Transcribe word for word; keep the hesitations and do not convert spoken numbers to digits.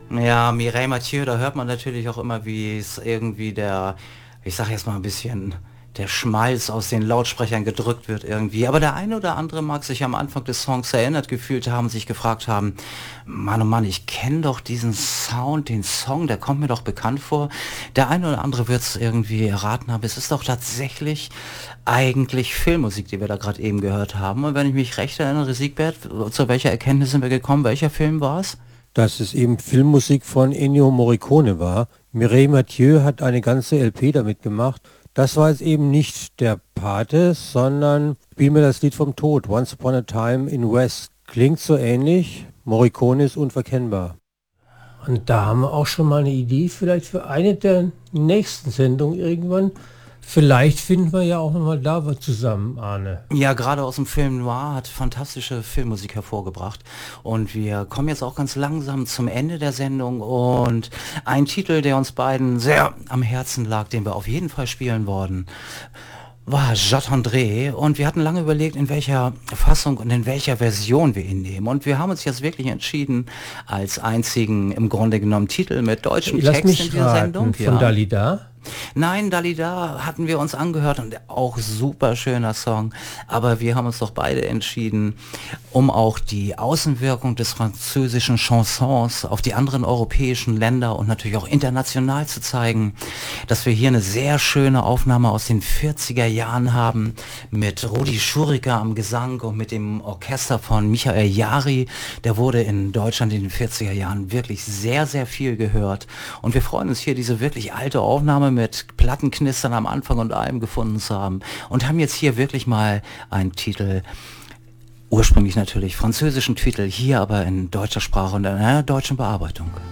Ja, Mireille Mathieu, da hört man natürlich auch immer, wie es irgendwie der, ich sag jetzt mal ein bisschen, der Schmalz aus den Lautsprechern gedrückt wird irgendwie. Aber der eine oder andere mag sich am Anfang des Songs erinnert gefühlt haben, sich gefragt haben, Mann, oh Mann, ich kenne doch diesen Sound, den Song, der kommt mir doch bekannt vor. Der eine oder andere wird es irgendwie erraten haben. Es ist doch tatsächlich eigentlich Filmmusik, die wir da gerade eben gehört haben. Und wenn ich mich recht erinnere, Siegbert, zu welcher Erkenntnis sind wir gekommen? Welcher Film war es? Dass es eben Filmmusik von Ennio Morricone war. Mireille Mathieu hat eine ganze L P damit gemacht. Das war jetzt eben nicht der Pate, sondern Spiel mir das Lied vom Tod, Once Upon a Time in West. Klingt so ähnlich, Morricone ist unverkennbar. Und da haben wir auch schon mal eine Idee vielleicht für eine der nächsten Sendungen irgendwann. Vielleicht finden wir ja auch nochmal da was zusammen, Arne. Ja, gerade aus dem Film Noir hat fantastische Filmmusik hervorgebracht. Und wir kommen jetzt auch ganz langsam zum Ende der Sendung. Und ein Titel, der uns beiden sehr am Herzen lag, den wir auf jeden Fall spielen wollten, war Jacques André. Und wir hatten lange überlegt, in welcher Fassung und in welcher Version wir ihn nehmen. Und wir haben uns jetzt wirklich entschieden, als einzigen im Grunde genommen Titel mit deutschem Lass Text in mich dieser raten, Sendung. von Ja. Dalida. Nein, Dalida hatten wir uns angehört und auch super schöner Song. Aber wir haben uns doch beide entschieden, um auch die Außenwirkung des französischen Chansons auf die anderen europäischen Länder und natürlich auch international zu zeigen, dass wir hier eine sehr schöne Aufnahme aus den vierziger Jahren haben mit Rudi Schuriker am Gesang und mit dem Orchester von Michael Jari. Der wurde in Deutschland in den vierziger Jahren wirklich sehr, sehr viel gehört. Und wir freuen uns hier, diese wirklich alte Aufnahme mit Plattenknistern am Anfang und allem gefunden zu haben und haben jetzt hier wirklich mal einen Titel, ursprünglich natürlich französischen Titel, hier aber in deutscher Sprache und in einer deutschen Bearbeitung.